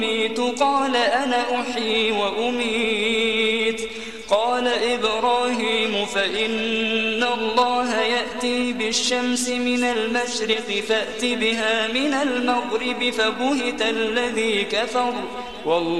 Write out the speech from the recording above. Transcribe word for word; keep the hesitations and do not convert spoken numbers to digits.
قال أنا أحيي وأميت قال إبراهيم فإن الله يأتي بالشمس من المشرق فأت بها من المغرب فبهت الذي كفر والله